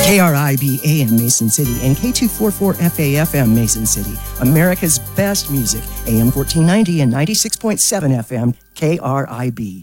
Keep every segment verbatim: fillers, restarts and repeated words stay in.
K R I B A M Mason City and K two forty-four F A F M Mason City. America's best music. A M fourteen ninety and ninety-six point seven F M K R I B.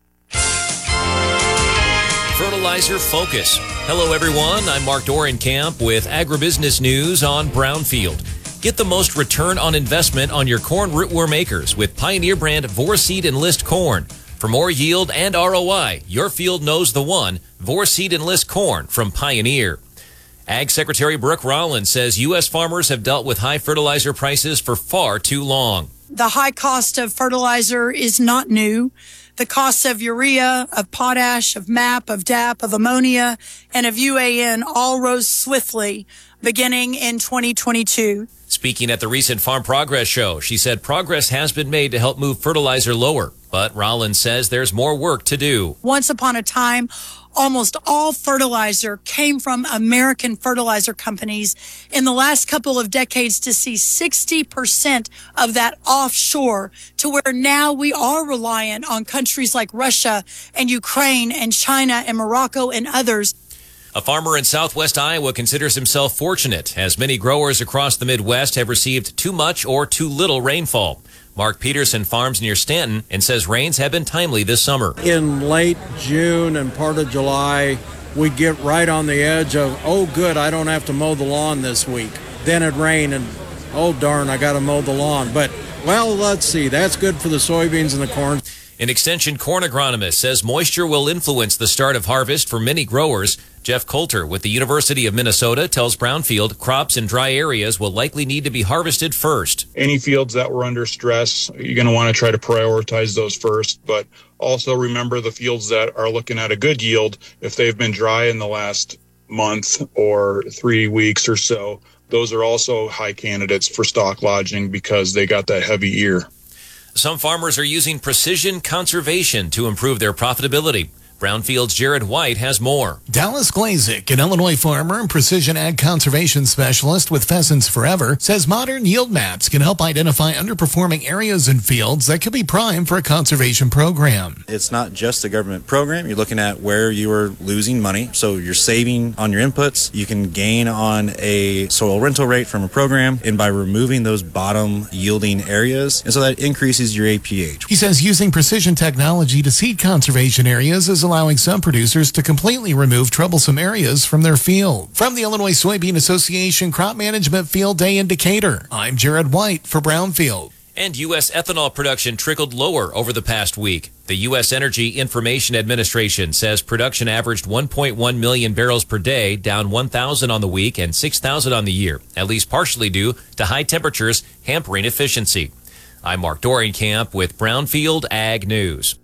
Fertilizer Focus. Hello, everyone. I'm Mark Dorenkamp with Agribusiness News on Brownfield. Get the most return on investment on your corn rootworm acres with Pioneer brand Vorseed Enlist corn. For more yield and R O I, your field knows the one, Vorseed Enlist corn from Pioneer. Ag Secretary Brooke Rollins says U S farmers have dealt with high fertilizer prices for far too long. The high cost of fertilizer is not new. The costs of urea, of potash, of M A P, of D A P, of ammonia, and of U A N all rose swiftly beginning in twenty twenty-two. Speaking at the recent Farm Progress Show, she said progress has been made to help move fertilizer lower, but Rollins says there's more work to do. Once upon a time, almost all fertilizer came from American fertilizer companies. In the last couple of decades, to see sixty percent of that offshore, to where now we are reliant on countries like Russia and Ukraine and China and Morocco and others. A farmer in southwest Iowa considers himself fortunate, as many growers across the Midwest have received too much or too little rainfall. Mark Peterson farms near Stanton and says rains have been timely this summer. In late June and part of July, we get right on the edge of, oh, good, I don't have to mow the lawn this week. Then it rained, and oh, darn, I got to mow the lawn. But, well, let's see. That's good for the soybeans and the corn. An extension corn agronomist says moisture will influence the start of harvest for many growers. Jeff Coulter with the University of Minnesota tells Brownfield crops in dry areas will likely need to be harvested first. Any fields that were under stress, you're going to want to try to prioritize those first, but also remember the fields that are looking at a good yield. If they've been dry in the last month or three weeks or so, those are also high candidates for stock lodging because they got that heavy ear. Some farmers are using precision conservation to improve their profitability. Brownfield's Jared White has more. Dallas Glazik, an Illinois farmer and precision ag conservation specialist with Pheasants Forever, says modern yield maps can help identify underperforming areas and fields that could be prime for a conservation program. It's not just a government program. You're looking at where you are losing money. So you're saving on your inputs. You can gain on a soil rental rate from a program, and by removing those bottom yielding areas, and so that increases your A P H. He says using precision technology to seed conservation areas is allowing some producers to completely remove troublesome areas from their field. From the Illinois Soybean Association Crop Management Field Day Indicator, I'm Jared White for Brownfield. And U S ethanol production trickled lower over the past week. The U S Energy Information Administration says production averaged one point one million barrels per day, down one thousand on the week and six thousand on the year, at least partially due to high temperatures hampering efficiency. I'm Mark Dorenkamp with Brownfield Ag News.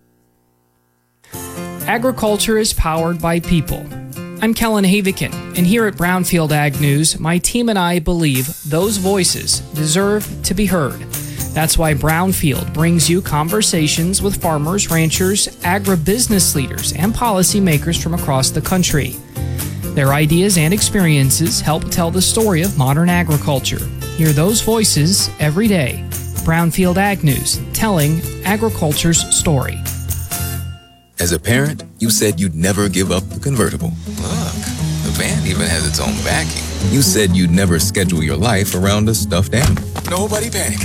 Agriculture is powered by people. I'm Kellen Havikin, and here at Brownfield Ag News, my team and I believe those voices deserve to be heard. That's why Brownfield brings you conversations with farmers, ranchers, agribusiness leaders, and policymakers from across the country. Their ideas and experiences help tell the story of modern agriculture. Hear those voices every day. Brownfield Ag News, telling agriculture's story. As a parent, you said you'd never give up the convertible. Look, the van even has its own backing. You said you'd never schedule your life around a stuffed animal. Nobody panic.